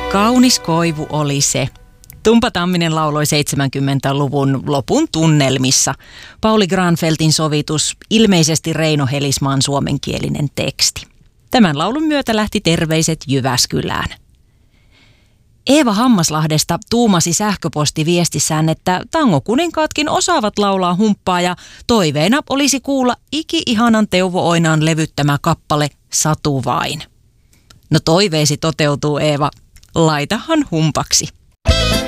Kaunis koivu oli se. Tumpa Tamminen lauloi 70-luvun lopun tunnelmissa. Pauli Granfeltin sovitus, ilmeisesti Reino Helismaan suomenkielinen teksti. Tämän laulun myötä lähti terveiset Jyväskylään. Eeva Hammaslahdesta tuumasi sähköpostiviestissään, että tangokuninkaatkin osaavat laulaa humppaa ja toiveena olisi kuulla iki-ihanan Teuvo Oinaan levyttämä kappale Satu vain. No toiveesi toteutuu, Eeva. Laitahan humpaksi.